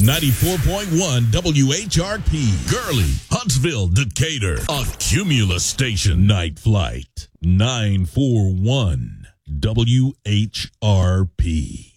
94.1 WHRP, Gurley, Huntsville, Decatur, a Cumulus station. Night Flight, 941 WHRP.